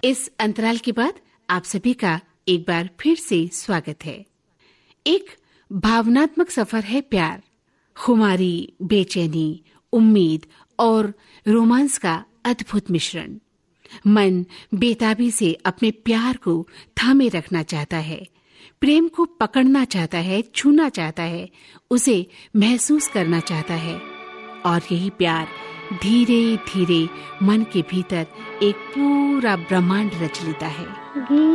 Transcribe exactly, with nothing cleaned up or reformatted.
इस अंतराल के बाद आप सभी का एक बार फिर से स्वागत है। एक भावनात्मक सफर है प्यार, खुमारी, बेचैनी, उम्मीद और रोमांस का अद्भुत मिश्रण। मन बेताबी से अपने प्यार को थामे रखना चाहता है, प्रेम को पकड़ना चाहता है, छूना चाहता है, उसे महसूस करना चाहता है और यही प्यार धीरे धीरे मन के भीतर एक पूरा ब्रह्मांड रच लेता है।